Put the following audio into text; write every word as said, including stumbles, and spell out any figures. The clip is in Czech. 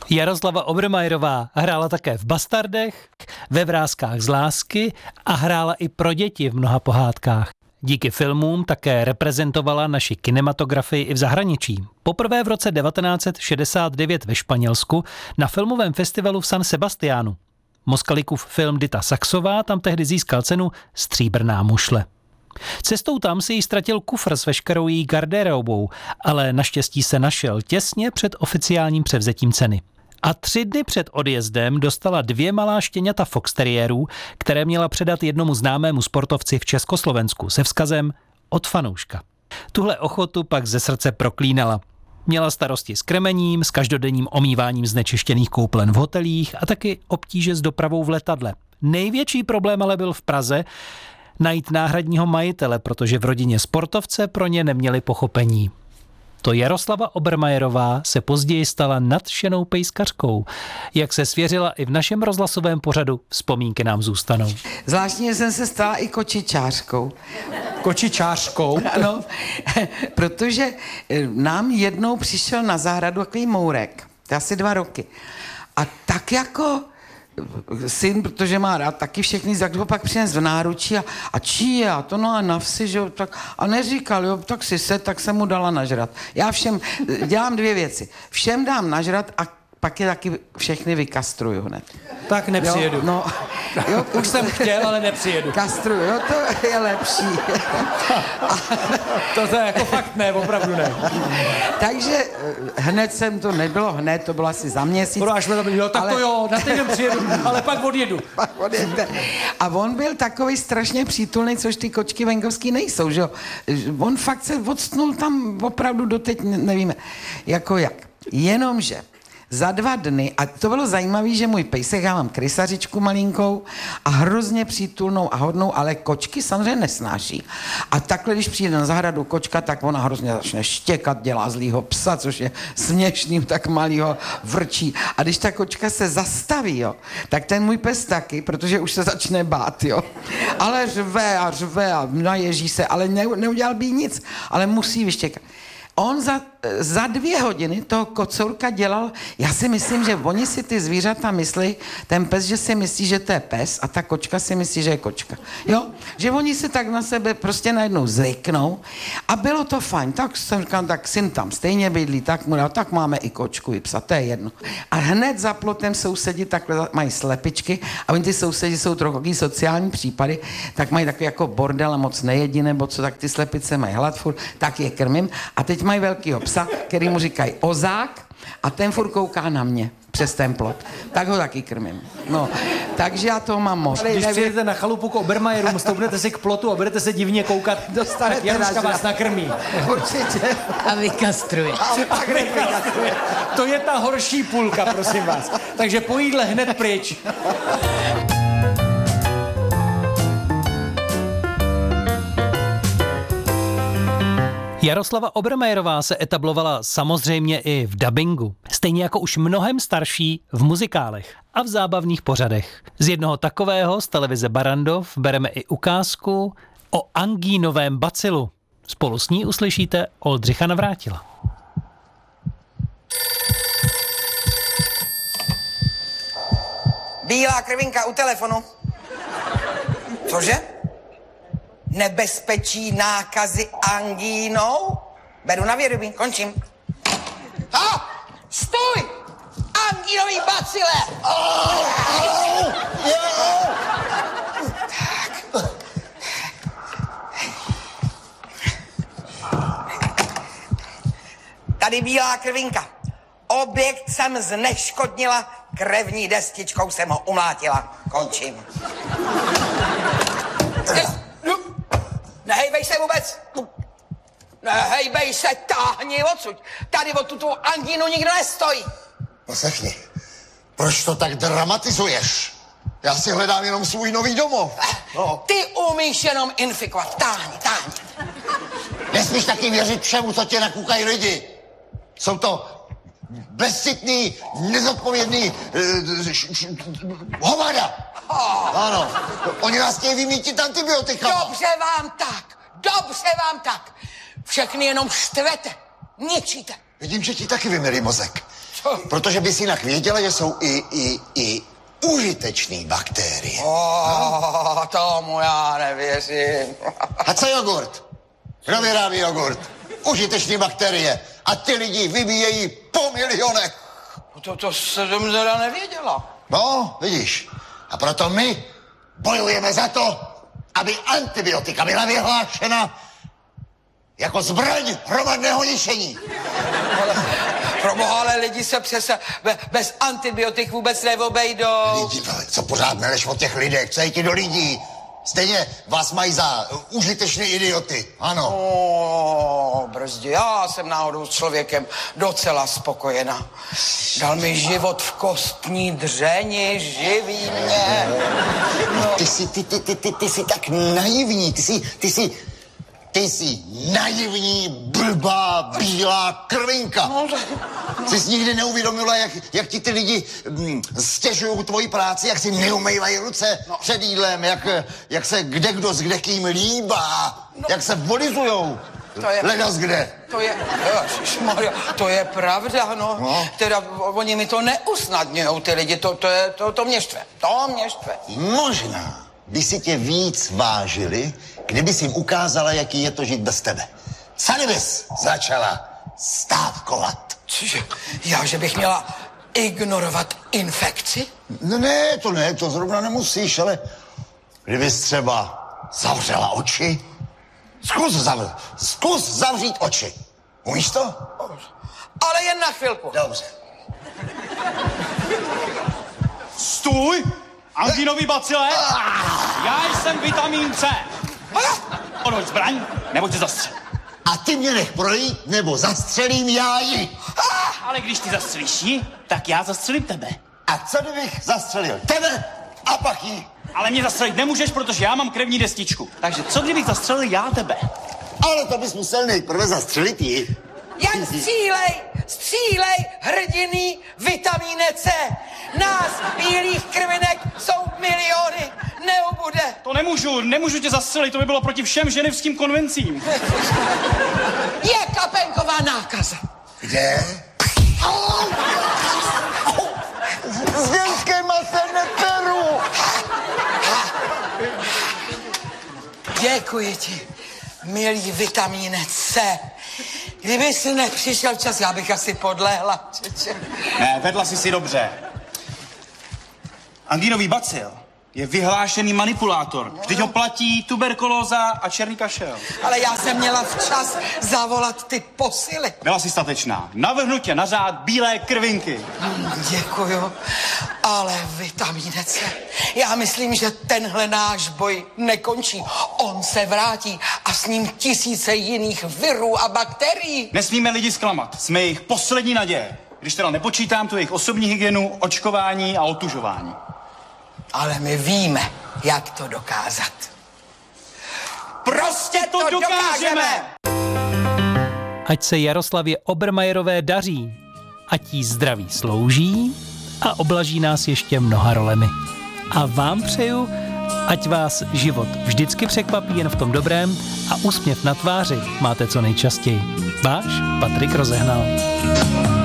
Jaroslava Obermajerová hrála také v Bastardech, ve Vrázkách z lásky a hrála i pro děti v mnoha pohádkách. Díky filmům také reprezentovala naši kinematografii i v zahraničí. Poprvé v roce devatenáct set šedesát devět ve Španělsku na filmovém festivalu v San Sebastiánu. Moskalikův film Dita Saxová tam tehdy získal cenu Stříbrná mušle. Cestou tam si jí ztratil kufr s veškerou její gardérobou, ale naštěstí se našel těsně před oficiálním převzetím ceny. A tři dny před odjezdem dostala dvě malá štěňata foxteriérů, které měla předat jednomu známému sportovci v Československu se vzkazem od fanouška. Tuhle ochotu pak ze srdce proklínala. Měla starosti s krmením, s každodenním omýváním znečištěných koupelen v hotelích a taky obtíže s dopravou v letadle. Největší problém ale byl v Praze najít náhradního majitele, protože v rodině sportovce pro ně neměli pochopení. To Jaroslava Obermajerová se později stala nadšenou pejskařkou. Jak se svěřila i v našem rozhlasovém pořadu, vzpomínky nám zůstanou. Zvláštně jsem se stala i kočičářkou. Kočičářkou? Ano, protože nám jednou přišel na zahradu takový mourek, to asi dva roky. A tak jako syn, protože má rád taky všechny, tak ho pak přines v náručí a, a čí je, a to no a na vsi, že jo, tak, a neříkal, jo, tak si se, tak jsem mu dala nažrat. Já všem, dělám dvě věci. Všem dám nažrat a pak je taky všechny vykastruju hned. Tak nepřijedu. Jo, no, jo, už jsem chtěl, ale nepřijedu. Kastruju, jo, to je lepší. To, to je jako fakt ne, opravdu ne. Takže hned jsem to, nebylo hned, to bylo asi za měsíc. Pro až tam, jo, tak ale... to jo, na týden přijedu, ale pak odjedu. Pak odjede. A on byl takový strašně přítulný, což ty kočky venkovský nejsou, že jo. On fakt se odstnul tam opravdu doteď, nevíme, jako jak. Jenomže za dva dny, a to bylo zajímavé, že můj pejsek, já mám krysařičku malinkou a hrozně přítulnou a hodnou, ale kočky samozřejmě nesnáší. A takhle, když přijde na zahradu kočka, tak ona hrozně začne štěkat, dělá zlýho psa, což je směšným, tak malýho vrčí. A když ta kočka se zastaví, jo, tak ten můj pes taky, protože už se začne bát, jo. Ale řve a řve a naježí se, ale ne, neudělal by nic, ale musí vyštěkat. On za, za dvě hodiny toho kocourka dělal, já si myslím, že oni si ty zvířata myslí, ten pes, že si myslí, že to je pes a ta kočka si myslí, že je kočka. Jo? Že oni si tak na sebe prostě najednou zvyknou a bylo to fajn. Tak jsem říkal, tak syn tam stejně bydlí, tak mu dal, tak máme i kočku, i psa, to je jedno. A hned za plotem sousedi takhle mají slepičky a oni ty sousedi jsou trochu sociální případy, tak mají takový jako bordel a moc nejedí nebo co, tak ty slepice mají hlad furt, tak je krmím a teď mají velkýho psa, který mu říkají Ozák a ten furt kouká na mě přes ten plot. Tak ho taky krmím. No, takže já toho mám moc. Když přijdete na chalupu k Obermajerům, stoupnete si k plotu a budete se divně koukat, tak Jaruška vás nakrmí. Určitě. A vykastruje. A pak vykastruje. To je ta horší půlka, prosím vás. Takže po jídle hned pryč. Jaroslava Obermajerová se etablovala samozřejmě i v dabingu, stejně jako už mnohem starší v muzikálech a v zábavných pořadech. Z jednoho takového z televize Barrandov bereme i ukázku o angínovém bacilu. Spolu s ní uslyšíte Oldřicha Navrátila. Bílá krvinka u telefonu. Cože? Nebezpečí nákazy angínou? Beru na vědomí, končím. A! Stůj! Angínový bacile! Oh, oh, oh. Tak. Tady bílá krvinka. Objekt jsem zneškodnila, krevní destičkou jsem ho umlátila. Končím. Nehejbej se vůbec! Nehejbej se, táhni odsud! Tady o tuto angínu nikdo nestojí! Poslechni, proč to tak dramatizuješ? Já si hledám jenom svůj nový domov. No. Ty umíš jenom infikovat. Táhni, táhni. Nesmíš taky věřit všemu, co tě nakoukají lidi. Jsou to bezcitný, nezodpovědný uh, š, š, hovada. Oh. Ano, oni nás chtějí vymítit antibiotika. Dobře vám tak, dobře vám tak. Všechny jenom štvete, ničíte. Vidím, že ti taky vymilí mozek. Protože bys jinak věděla, že jsou i, i, i užitečný bakterie. Oh, tomu já nevěřím. A co jogurt? Kdo vyrábí jogurt? Užitečný bakterie. A ty lidi vybíjejí po milionech. To, to jsem teda nevěděla. No, vidíš. A proto my bojujeme za to, aby antibiotika byla vyhlášena jako zbraň hromadného ničení. Ale, proboha, ale lidi se přece be, bez antibiotik vůbec neobejdou. Lidi, co pořád meleš o těch lidech, co je ti do lidí? Stejně vás mají za užitečné idioty, ano. O, brzdě, já jsem náhodou s člověkem docela spokojená. Dal mi život v kostní dřeni, živí mě. No. Ty jsi, ty, ty, ty, ty, ty jsi tak naivní, ty jsi, ty jsi, ty jsi naivní, blbá, bílá krvinka. No, Jsi jsi nikdy neuvědomila, jak, jak ti ty lidi mm, stěžují tvoji práci, jak si neumývají ruce no. před jídlem, jak, jak se kde kdo s kdekým líbá, no. jak se volizujou. To je, Ledas kde. To je, ježišmarja, to je pravda, no. no. Teda oni mi to neusnadňujou, ty lidi, to, to, je, to, to mě štve, to mě štve. Možná by si tě víc vážili, kdyby si jim ukázala, jaký je to žít bez tebe. Sady bys začala stávkovat. Cože, já, že bych měla ignorovat infekci? No ne, to ne, to zrovna nemusíš, ale kdybys třeba zavřela oči, zkus, zav, zkus zavřít oči. Umíš to? Ale jen na chvilku. Dobře. Stůj! Angínový bacile! Já jsem vitamin C. Odhoď zbraň, nebo tě zastřelím. A ty mě nech projít, nebo zastřelím já ji. Ale když ty zastřelíš ji, tak já zastřelím tebe. A co kdybych zastřelil tebe a pak jí? Ale mě zastřelit nemůžeš, protože já mám krevní destičku. Takže co kdybych zastřelil já tebe? Ale to bys musel nejprve zastřelit ji. Jen střílej, střílej, hrdiny, vitamíne C. Nás, bílých krvinek, jsou miliony, neubude. To nemůžu, nemůžu tě zastřelit, to by bylo proti všem ženevským konvencím. Je kapenková nákaza. Kde? S dětskýma se neperu. Děkuji ti, milý vitamíne C. Kdyby jsi nepřišel čas, já bych asi podlehla. Ne, vedla jsi si dobře. Angínový bacil je vyhlášený manipulátor. Vždyť ho platí tuberkulóza a černý kašel. Ale já jsem měla včas zavolat ty posily. Byla jsi statečná. Navrhnu tě na řád bílé krvinky. Hmm, děkuju, ale vitamíne C. Já myslím, že tenhle náš boj nekončí. On se vrátí a s ním tisíce jiných virů a bakterií. Nesmíme lidi zklamat. Jsme jejich poslední naděje. Když teda nepočítám tu jejich osobní hygienu, očkování a otužování. Ale my víme, jak to dokázat. Prostě to, to dokážeme! Ať se Jaroslavě Obermajerové daří, ať jí zdraví slouží a oblaží nás ještě mnoha rolemi. A vám přeju, ať vás život vždycky překvapí jen v tom dobrém a úsměv na tváři máte co nejčastěji. Váš Patrik Rozehnal.